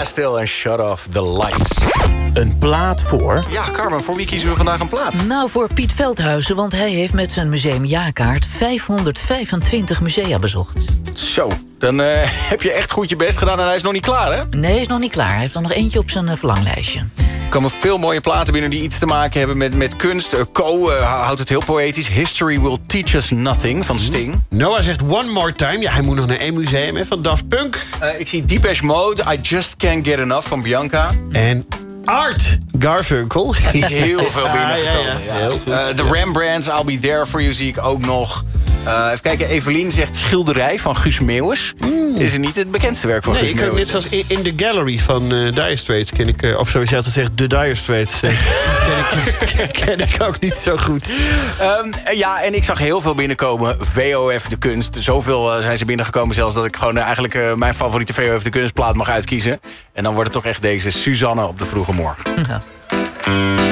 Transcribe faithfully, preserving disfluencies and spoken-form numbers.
Bastille en Shut Off the Lights. Een plaat voor... Ja, Carmen, voor wie kiezen we vandaag een plaat? Nou, voor Piet Veldhuizen, want hij heeft met zijn museumjaarkaart vijfhonderdvijfentwintig musea bezocht. Zo, dan uh, heb je echt goed je best gedaan en hij is nog niet klaar, hè? Nee, hij is nog niet klaar. Hij heeft er nog eentje op zijn uh, verlanglijstje. Er komen veel mooie platen binnen die iets te maken hebben met, met kunst. Uh, Co uh, houdt het heel poëtisch. History Will Teach Us Nothing van Sting. Noah zegt One More Time. Ja, hij moet nog naar één museum hè, van Daft Punk. Uh, ik zie Depeche Mode, I Just Can't Get Enough van Bianca. En Art Garfunkel. Heel veel binnengekomen. Ja, ja, ja. Heel goed. Uh, de Rembrandts, I'll Be There For You zie ik ook nog. Uh, even kijken, Evelien zegt Schilderij van Guus Meeuwis. Mm. Is er niet het bekendste werk van nee, Guus Meeuwis? Nee, net zoals in, in the Gallery van uh, Dire Straits ken ik... Uh, of zoals je altijd zegt, de Dire Straits. Uh, ken, ik, ken ik ook niet zo goed. Um, ja, en ik zag heel veel binnenkomen. V O F De Kunst. Zoveel uh, zijn ze binnengekomen zelfs dat ik gewoon uh, eigenlijk uh, mijn favoriete V O F De Kunstplaat mag uitkiezen. En dan wordt het toch echt deze Suzanne op de vroege morgen. Ja.